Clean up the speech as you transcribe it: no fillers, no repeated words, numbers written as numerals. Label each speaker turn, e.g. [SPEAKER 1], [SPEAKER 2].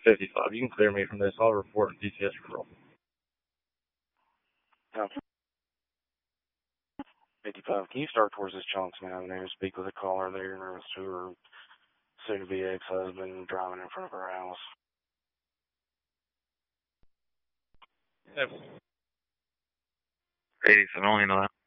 [SPEAKER 1] 55. You can clear me from this. I'll report a DCS referral.
[SPEAKER 2] Oh. 55. Can you start towards this Johnson Avenue? Speak with a caller there in reference to her soon-to-be ex-husband driving in front of her house.
[SPEAKER 1] Yep.
[SPEAKER 3] 87, only know that.